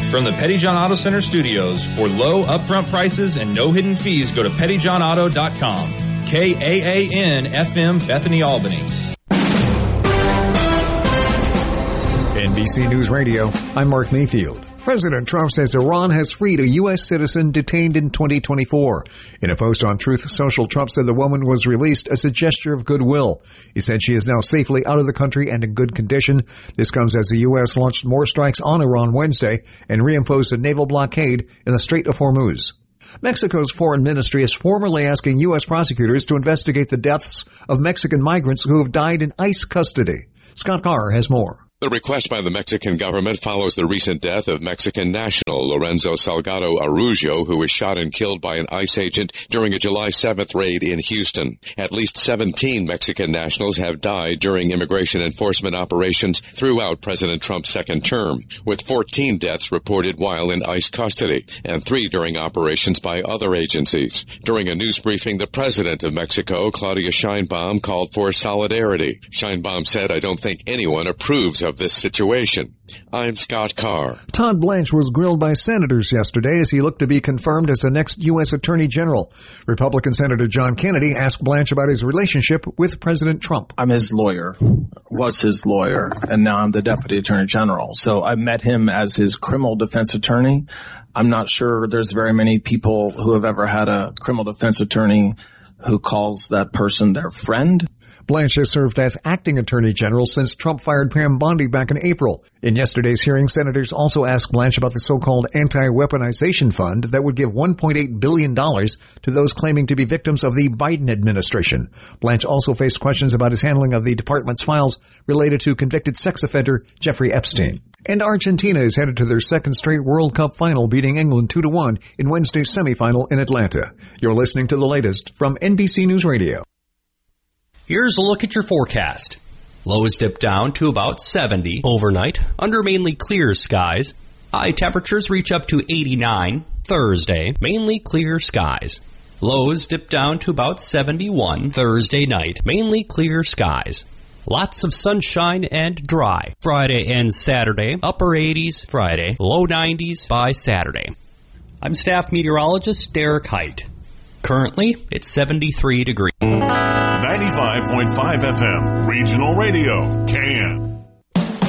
From the Petty John Auto Center studios, for low upfront prices and no hidden fees, go to pettyjohnauto.com. KAAN FM, Bethany, Albany. NBC News Radio, I'm Mark Mayfield. President Trump says Iran has freed a U.S. citizen detained in 2024. In a post on Truth Social, Trump said the woman was released as a gesture of goodwill. He said she is now safely out of the country and in good condition. This comes as the U.S. launched more strikes on Iran Wednesday and reimposed a naval blockade in the Strait of Hormuz. Mexico's foreign ministry is formally asking U.S. prosecutors to investigate the deaths of Mexican migrants who have died in ICE custody. Scott Carr has more. The request by the Mexican government follows the recent death of Mexican national Lorenzo Salgado Araujo, who was shot and killed by an ICE agent during a July 7th raid in Houston. At least 17 Mexican nationals have died during immigration enforcement operations throughout President Trump's second term, with 14 deaths reported while in ICE custody and 3 during operations by other agencies. During a news briefing, the president of Mexico, Claudia Sheinbaum, called for solidarity. Sheinbaum said, "I don't think anyone approves of this situation." I'm Scott Carr. Todd Blanche was grilled by senators yesterday as he looked to be confirmed as the next U.S. Attorney General. Republican Senator John Kennedy asked Blanche about his relationship with President Trump. I'm his lawyer, was his lawyer, and now I'm the Deputy Attorney General. So I met him as his criminal defense attorney. I'm not sure there's very many people who have ever had a criminal defense attorney who calls that person their friend. Blanche has served as acting attorney general since Trump fired Pam Bondi back in April. In yesterday's hearing, senators also asked Blanche about the so-called anti-weaponization fund that would give $1.8 billion to those claiming to be victims of the Biden administration. Blanche also faced questions about his handling of the department's files related to convicted sex offender Jeffrey Epstein. And Argentina is headed to their second straight World Cup final, beating England 2-1 in Wednesday's semifinal in Atlanta. You're listening to the latest from NBC News Radio. Here's a look at your forecast. Lows dip down to about 70 overnight under mainly clear skies. High temperatures reach up to 89 Thursday, mainly clear skies. Lows dip down to about 71 Thursday night, mainly clear skies. Lots of sunshine and dry. Friday and Saturday, upper 80s Friday, low 90s by Saturday. I'm staff meteorologist Derek Height. Currently, it's 73 degrees. 95.5 FM, Regional Radio, CAN.